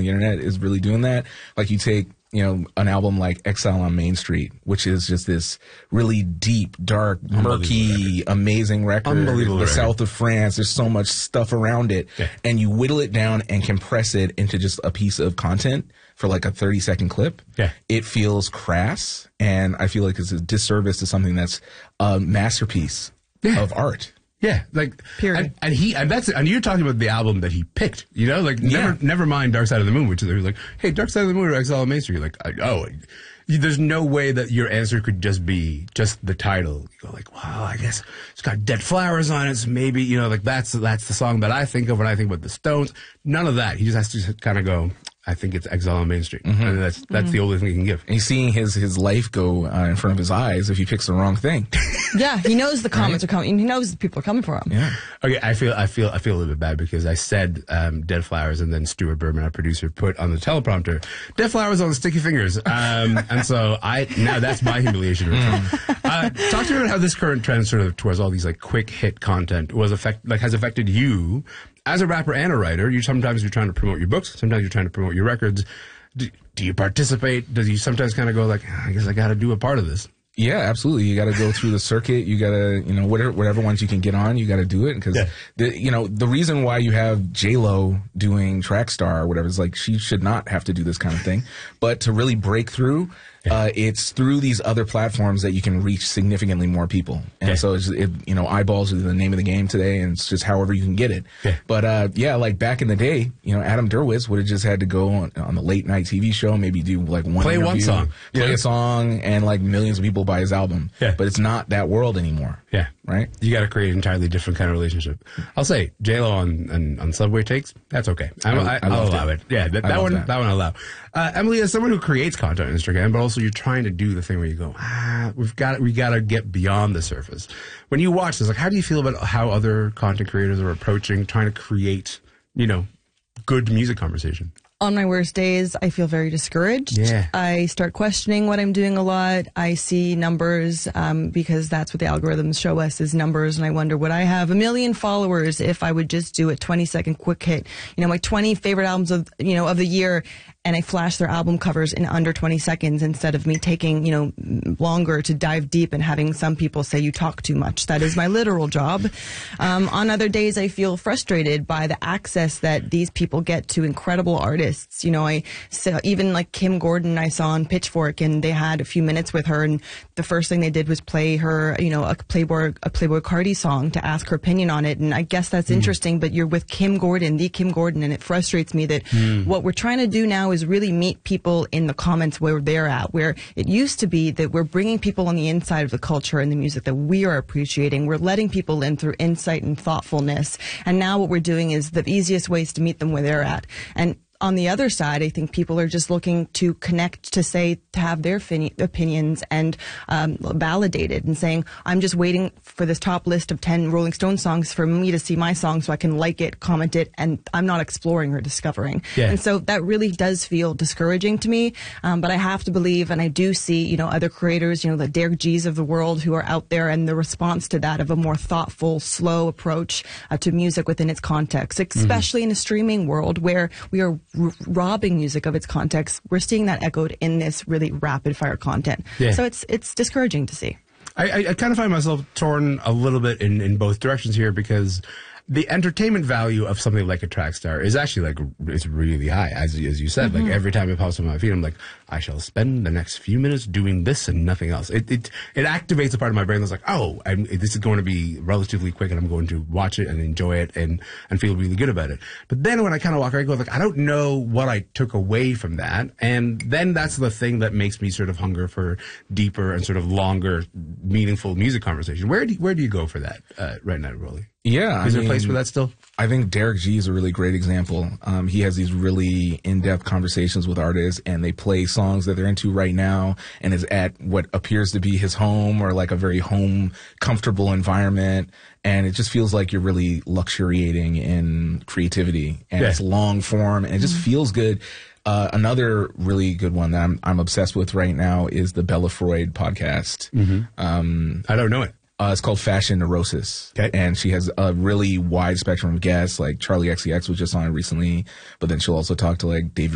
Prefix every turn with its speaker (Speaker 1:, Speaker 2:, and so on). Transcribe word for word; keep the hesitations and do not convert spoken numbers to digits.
Speaker 1: the internet is really doing that. Like you take, you know, an album like Exile on Main Street, which is just this really deep, dark, murky, record. amazing record.
Speaker 2: Unbelievable
Speaker 1: The
Speaker 2: record.
Speaker 1: South of France. There's so much stuff around it.
Speaker 2: Yeah.
Speaker 1: And you whittle it down and compress it into just a piece of content for like a thirty second clip.
Speaker 2: Yeah.
Speaker 1: It feels crass. And I feel like it's a disservice to something that's a masterpiece
Speaker 2: yeah.
Speaker 1: of art.
Speaker 2: Yeah, like
Speaker 3: Period.
Speaker 2: And, and he and that's and you're talking about the album that he picked, you know, like
Speaker 1: Yeah.
Speaker 2: never never mind Dark Side of the Moon, which is like, hey, Dark Side of the Moon or Exile on Main Street. You're like, I, oh, you, there's no way that your answer could just be just the title. You go like, wow, I guess it's got Dead Flowers on it, so maybe you know, like that's that's the song that I think of when I think about the Stones. None of that. He just has to kind of go. I think it's Exile on Main Street, mm-hmm. and that's that's mm-hmm. the only thing he can give.
Speaker 1: And he's seeing his his life go uh, in front of his eyes if he picks the wrong thing.
Speaker 3: Yeah, he knows the comments right? are coming. He knows the people are coming for him.
Speaker 1: Yeah.
Speaker 2: Okay, I feel I feel I feel a little bit bad because I said um, Dead Flowers, and then Stuart Berman, our producer, put on the teleprompter Dead Flowers on the Sticky Fingers, um, and so I now that's my humiliation. uh, talk to me about how this current trend, sort of towards all these like quick hit content, was affect like has affected you. As a rapper and a writer, you sometimes you're trying to promote your books, sometimes you're trying to promote your records. Do, do you participate? Do you sometimes kind of go like, I guess I got to do a part of this?
Speaker 1: Yeah, absolutely. You got to go through the circuit. You got to, you know, whatever, whatever ones you can get on, you got to do it. Because,
Speaker 2: yeah.
Speaker 1: the, you know, the reason why you have J-Lo doing Trackstar or whatever is like she should not have to do this kind of thing. But to really break through, Uh, it's through these other platforms that you can reach significantly more people. And
Speaker 2: yeah.
Speaker 1: so, it's, it, you know, eyeballs are the name of the game today, and it's just however you can get it.
Speaker 2: Yeah.
Speaker 1: But, uh, yeah, like back in the day, you know, Adam Derwitz would have just had to go on, on the late night T V show, maybe do like one
Speaker 2: Play
Speaker 1: interview,
Speaker 2: one song.
Speaker 1: Play
Speaker 2: yeah.
Speaker 1: a song, and like millions of people buy his album.
Speaker 2: Yeah.
Speaker 1: But it's not that world anymore.
Speaker 2: Yeah.
Speaker 1: Right?
Speaker 2: You got to create an entirely different kind of relationship. I'll say J-Lo on, on, on Subway Takes, that's okay. I'm, I, I, I'll allow it. it. Yeah, that, that one that. that one I'll allow. Uh, Emily, as someone who creates content on Instagram, but also you're trying to do the thing where you go, ah, we've got we got to get beyond the surface. When you watch this, like, how do you feel about how other content creators are approaching trying to create, you know, good music conversation?
Speaker 3: On my worst days, I feel very discouraged.
Speaker 2: Yeah.
Speaker 3: I start questioning what I'm doing a lot. I see numbers um, because that's what the algorithms show us is numbers. And I wonder, would I have a million followers if I would just do a twenty second quick hit? You know, my twenty favorite albums of, you know, of the year, and I flash their album covers in under twenty seconds instead of me taking, you know, longer to dive deep and having some people say you talk too much. That is my literal job. Um, on other days, I feel frustrated by the access that these people get to incredible artists. You know, I so even like Kim Gordon I saw on Pitchfork, and they had a few minutes with her, and the first thing they did was play her, you know, a Playboy a Playboy Cardi song to ask her opinion on it. And I guess that's mm. interesting, but you're with Kim Gordon, the Kim Gordon, and it frustrates me that mm. what we're trying to do now is really meet people in the comments where they're at, where it used to be that we're bringing people on the inside of the culture and the music that we are appreciating. We're letting people in through insight and thoughtfulness. And now what we're doing is the easiest ways to meet them where they're at. And on the other side, I think people are just looking to connect, to say, to have their fin- opinions and um, validated, and saying, I'm just waiting for this top list of ten Rolling Stone songs for me to see my song so I can like it, comment it, and I'm not exploring or discovering.
Speaker 2: Yeah.
Speaker 3: And so that really does feel discouraging to me. Um, but I have to believe, and I do see, you know, other creators, you know, the Derek G's of the world who are out there, and the response to that of a more thoughtful, slow approach uh, to music within its context, especially mm-hmm. in a streaming world where we are R- robbing music of its context. We're seeing that echoed in this really rapid fire content.
Speaker 2: Yeah.
Speaker 3: So it's it's discouraging to see.
Speaker 2: I, I, I kind of find myself torn a little bit in, in both directions here, because the entertainment value of something like a Trackstar is actually like, it's really high, as, as you said. Mm-hmm. Like every time it pops on my feed, I'm like, I shall spend the next few minutes doing this and nothing else. It it, it activates a part of my brain that's like, oh, I'm, this is going to be relatively quick, and I'm going to watch it and enjoy it and, and feel really good about it. But then when I kind of walk, I go like, I don't know what I took away from that. And then that's the thing that makes me sort of hunger for deeper and sort of longer, meaningful music conversation. Where do where do you go for that uh, right now, Rolly?
Speaker 1: Yeah.
Speaker 2: Is
Speaker 1: I
Speaker 2: there
Speaker 1: mean,
Speaker 2: a place for that still?
Speaker 1: I think Derek G is a really great example. Um, he has these really in-depth conversations with artists, and they play songs that they're into right now, and is at what appears to be his home, or like a very home, comfortable environment. And it just feels like you're really luxuriating in creativity, and
Speaker 2: yeah.
Speaker 1: it's long form, and it just mm-hmm. feels good. Uh, another really good one that I'm, I'm obsessed with right now is the Bella Freud podcast.
Speaker 2: Mm-hmm.
Speaker 1: Um,
Speaker 2: I don't know it.
Speaker 1: Uh, it's called Fashion Neurosis.
Speaker 2: Okay.
Speaker 1: And she has a really wide spectrum of guests, like Charlie X C X was just on it recently, but then she'll also talk to like David